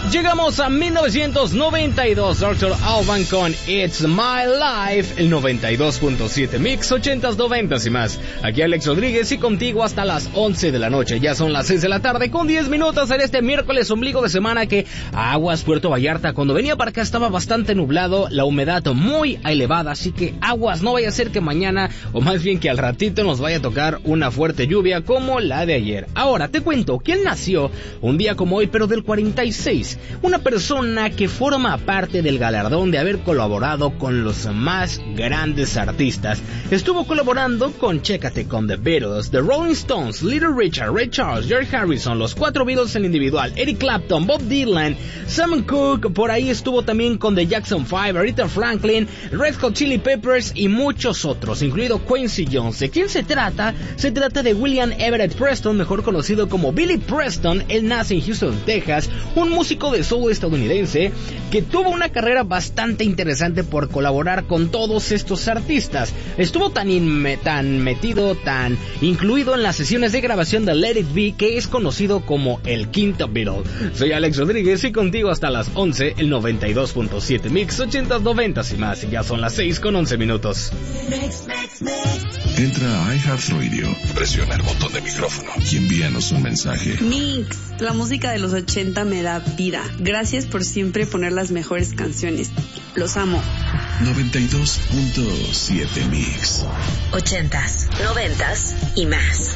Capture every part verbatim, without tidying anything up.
Llegamos a mil novecientos noventa y dos, doctor Alban con It's My Life, el noventa y dos punto siete Mix, ochentas, noventas y más. Aquí Alex Rodríguez y contigo hasta las once de la noche. Ya son las seis de la tarde con diez minutos en este miércoles ombligo de semana que aguas Puerto Vallarta. Cuando venía para acá estaba bastante nublado, la humedad muy elevada, así que aguas, no vaya a ser que mañana, o más bien que al ratito nos vaya a tocar una fuerte lluvia como la de ayer. Ahora te cuento que él nació un día como hoy, pero del cuarenta y seis. Una persona que forma parte del galardón de haber colaborado con los más grandes artistas. Estuvo colaborando con, chécate, con The Beatles, The Rolling Stones, Little Richard, Ray Charles, George Harrison, los cuatro Beatles en individual, Eric Clapton, Bob Dylan, Sam Cooke, por ahí estuvo también con The Jackson Five, Aretha Franklin, Red Hot Chili Peppers y muchos otros, incluido Quincy Jones. ¿De quién se trata? Se trata de William Everett Preston, mejor conocido como Billy Preston. Él nace en Houston, Texas, un músico de soul estadounidense que tuvo una carrera bastante interesante por colaborar con todos estos artistas. Estuvo tan, inme, tan metido, tan incluido en las sesiones de grabación de Let It Be, que es conocido como el quinto Beatle. Soy Alex Rodríguez y contigo hasta las once, el noventa y dos punto siete Mix, ochentas, noventas y más. Ya son las seis con once minutos. Entra a iHeartRadio, presiona el botón de micrófono y envíanos un mensaje. Mix, la música de los ochenta me da vida. Gracias por siempre poner las mejores canciones. Los amo. noventa y dos punto siete Mix. Ochentas, noventas y más.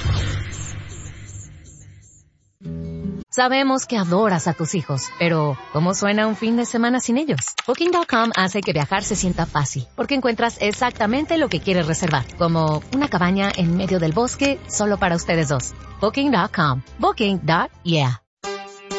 Sabemos que adoras a tus hijos, pero ¿cómo suena un fin de semana sin ellos? Booking punto com hace que viajar se sienta fácil, porque encuentras exactamente lo que quieres reservar, como una cabaña en medio del bosque solo para ustedes dos. Booking punto com. Booking. Yeah.